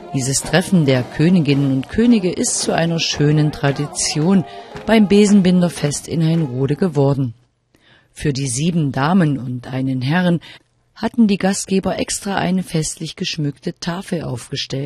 Dieses Treffen der Königinnen und Könige ist zu einer schönen Tradition beim Besenbinderfest in Hainrode geworden. Für die 7 Damen und einen Herrn hatten die Gastgeber extra eine festlich geschmückte Tafel aufgestellt.